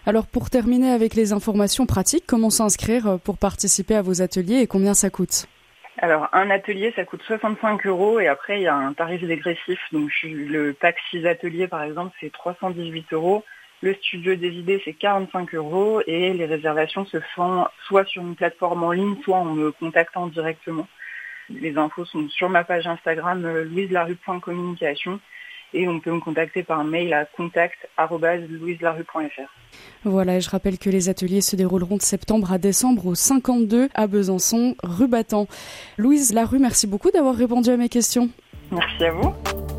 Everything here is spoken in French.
Alors pour terminer avec les informations pratiques, comment s'inscrire pour participer à vos ateliers et combien ça coûte ? Alors un atelier ça coûte 65 € et après il y a un tarif dégressif. Donc le pack 6 ateliers par exemple c'est 318 €. Le studio des idées c'est 45 € et les réservations se font soit sur une plateforme en ligne, soit en me contactant directement. Les infos sont sur ma page Instagram louiselarue.communication et on peut me contacter par mail à contact@louiselarue.fr. Voilà, et je rappelle que les ateliers se dérouleront de septembre à décembre au 52 à Besançon, rue Battant. Louise Larue, merci beaucoup d'avoir répondu à mes questions. Merci à vous.